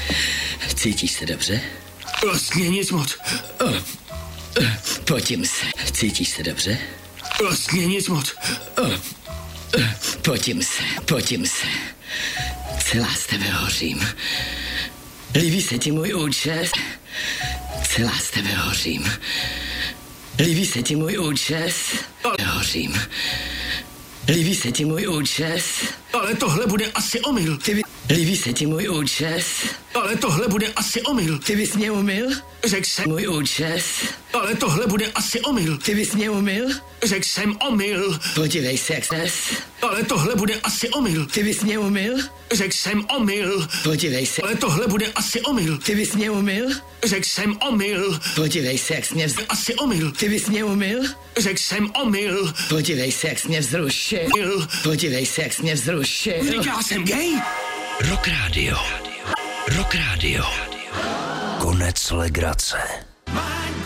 Cítíš se dobře? Vlastně nic moc. Potím se. Cítíš se dobře? Vlastně nic moc. Potím se. Celá z tebe hořím. Líbí se ti můj účes? Celá z tebe hořím. Líbí se ti můj účes? Hořím. Líbí se ti můj účes? Ale tohle bude asi omyl. Líbí se ti můj účes? Ale tohle bude asi omyl. Ty bys mě umyl? Řekl jsem. Můj účes? Ale tohle bude asi omyl. Ty bys mě umyl? Řekl jsem omyl. Podívej se, jak ses. Ale tohle bude asi omyl. Ty bys mě umyl? Řekl jsem omyl. Podívej se. Ale tohle bude asi omyl. Ty bys mě umyl? Řekl jsem omyl. Podívej se, jak jsi mě vzrušil. Asi omyl. Ty bys mě umyl? Řekl jsem omyl. Podívej se, jak jsi mě vzrušil. Podívej se, jak jsi mě vzrušil. Říkal jsem gay? Rock Radio. Konec legrace.